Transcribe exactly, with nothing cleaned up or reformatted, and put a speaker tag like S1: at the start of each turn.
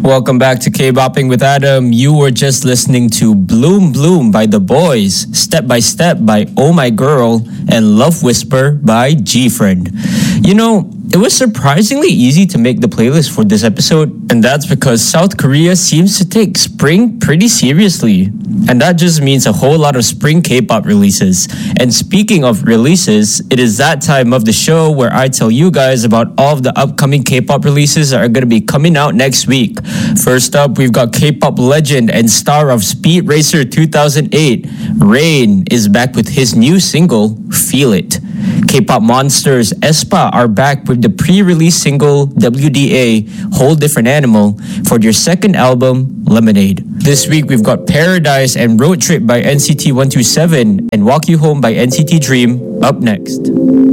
S1: Welcome back to K-Bopping with Adam. You were just listening to Bloom Bloom by The Boys, Step by Step by Oh My Girl, and Love Whisper by G-Friend. You know, it was surprisingly easy to make the playlist for this episode, and that's because South Korea seems to take spring pretty seriously. And that just means a whole lot of spring K-pop releases. And speaking of releases, it is that time of the show where I tell you guys about all of the upcoming K-pop releases that are going to be coming out next week. First up, we've got K-pop legend and star of Speed Racer two thousand eight, Rain, is back with his new single, Feel It. K-pop monsters aespa are back with the pre-release single W D A, Whole Different Animal, for their second album, Lemonade. This week we've got Paradise and Road Trip by N C T one twenty-seven and Walk You Home by N C T Dream up next.